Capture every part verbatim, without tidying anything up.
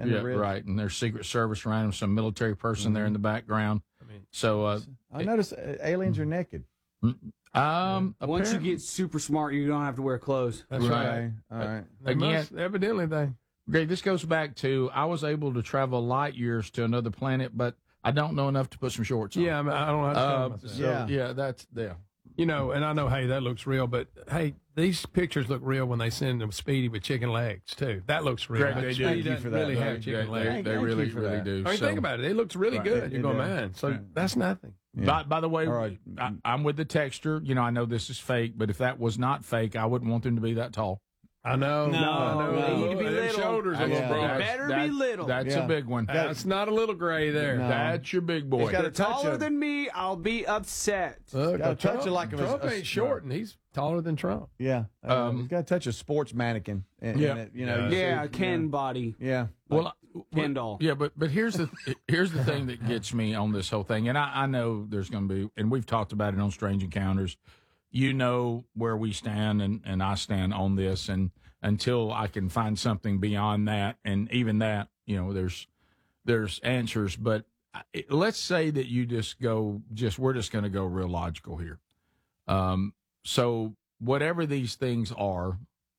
and yeah, the ribs. right. And there's Secret Service around them, some military person mm-hmm. there in the background. I mean, so uh, I noticed uh, aliens are naked. Um, yeah. Once you get super smart, you don't have to wear clothes. That's right. right. All right. They Again, must, evidently they. Greg, this goes back to I was able to travel light years to another planet, but I don't know enough to put some shorts on. Yeah, I, mean, I don't know how to uh, myself. so, yeah. yeah, that's yeah. You know, and I know, hey, that looks real, but hey, these pictures look real when they send them Speedy with chicken legs too. That looks real. Greg, they do. Speedy doesn't really have chicken they, legs. They, they really, really that. do. I mean, so, think about it. It looks really right. good. It, You're it going, does. man. So yeah. that's nothing. Yeah. By, by the way, right. I, I'm with the texture. You know, I know this is fake, but if that was not fake, I wouldn't want them to be that tall. I know. No, I know. no. They need to be Their little. shoulders are a Yeah. little broad. They better that, be little. That's yeah. a big one. That's not a little gray there. No. That's your big boy. It's got a If they're touch taller of, than me, I'll be upset. Look, got a touch Trump, of like a- Trump a- ain't short, and he's taller than Trump. Yeah. Uh, Um, he's got a touch of sports mannequin. In, yeah. in it, you know. Yeah. You Yeah, see, Ken yeah. body. Yeah. Well, Ken doll. Yeah, but but here's the here's the thing that gets me on this whole thing, and I, I know there's going to be, and we've talked about it on Strange Encounters. You know where we stand, and, and I stand on this, and until I can find something beyond that, and even that, you know, there's there's answers. But let's say that you just go, just we're just going to go real logical here. Um, so whatever these things are,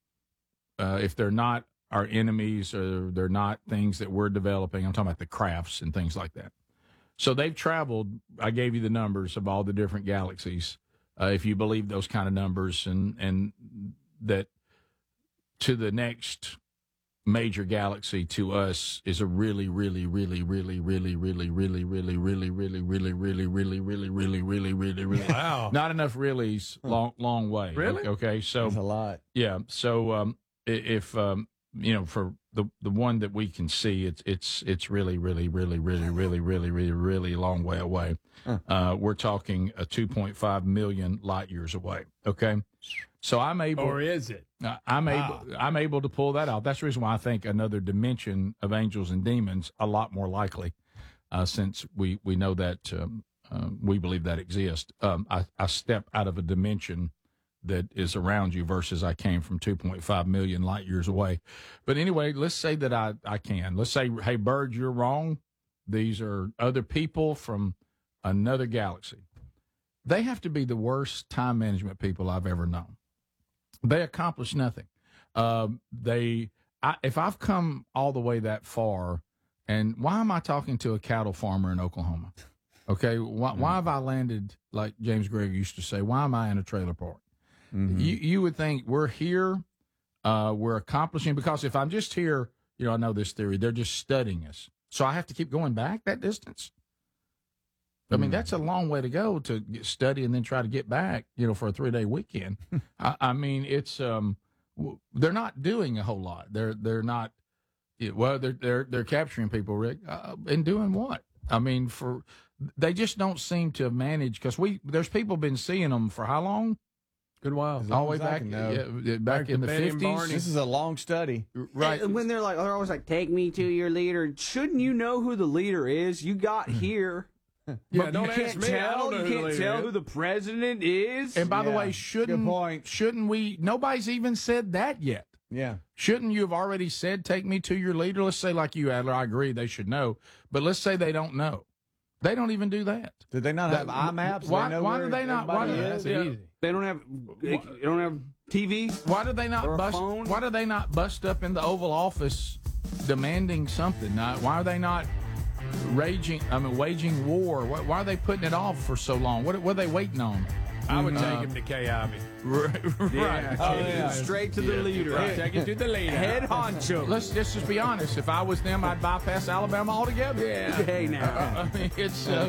uh, if they're not our enemies or they're not things that we're developing, I'm talking about the crafts and things like that. So they've traveled. I gave you the numbers of all the different galaxies. Uh, if you believe those kind of numbers, and and that to the next major galaxy to us is a really, really, really, really, really, really, really, really, really, really, really, really, really, really, really, really, really, really. Wow. Not enough reallys. Long, long way. Really? Okay. So That's a lot. yeah. So um, if um, you know, for the the one that we can see, it's it's it's really, really, really, really, really, really, really, really long way away. Uh, we're talking a two point five million light years away. Okay. So I'm able, Or is it? uh, I'm able, I'm able to pull that out. That's the reason why I think another dimension of angels and demons a lot more likely, uh, since we we know that um, uh, we believe that exists. Um, I, I step out of a dimension that is around you versus I came from two point five million light years away. But anyway, let's say that I I can. Let's say, hey, Bird, you're wrong. These are other people from another galaxy. They have to be the worst time management people I've ever known. They accomplish nothing. Um, they, I, if I've come all the way that far, and why am I talking to a cattle farmer in Oklahoma? Okay, why, mm-hmm. why have I landed, like James Gregg used to say, why am I in a trailer park? Mm-hmm. You, you would think we're here, uh, we're accomplishing, because if I'm just here, you know, I know this theory, they're just studying us. So I have to keep going back that distance? I mean, that's a long way to go to get, study and then try to get back, you know, for a three-day weekend. I, I mean, it's um, w- they're not doing a whole lot. They're they're not. Well, they're they're they're capturing people, Rick, uh, and doing what? I mean, for they just don't seem to have managed, because we there's people been seeing them for how long? Good while. long All the way as I back, can know. yeah, back Back in to the Betty and fifties, Barney. This is a long study. right? And when they're like, they're always like, take me to your leader. Shouldn't you know who the leader is? You got here. Yeah, But don't you ask can't me. I tell. don't know You who the can't leader tell is. who the president is. And by the Yeah, way, shouldn't good point. shouldn't we? Nobody's even said that yet. Yeah. Shouldn't you have already said, take me to your leader? Let's say, like you, Adler, I agree, they should know. But let's say they don't know. They don't even do that. Did they not have That- eye maps? why- They know why where do they not- why everybody do- is? That's Yeah. easy. They don't have. They don't have T V. Why do they not Or a bust? phone? Why do they not bust up in the Oval Office demanding something? Not, why are they not raging? I mean, waging war? Why, why are they putting it off for so long? What, what are they waiting on? I would Uh, take him to K I B. Right. Yeah, Oh, take it yeah. straight to the leader. Right. Take it to the leader. Head honcho. Let's, let's just be honest. If I was them, I'd bypass Alabama altogether. Yeah. Hey now. I mean, it's. Uh,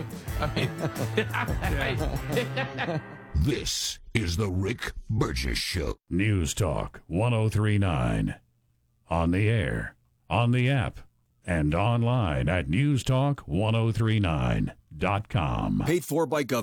I mean, This is the Rick Burgess Show. News Talk one oh three point nine. On the air, on the app, and online at news talk ten thirty-nine dot com. Paid for by government.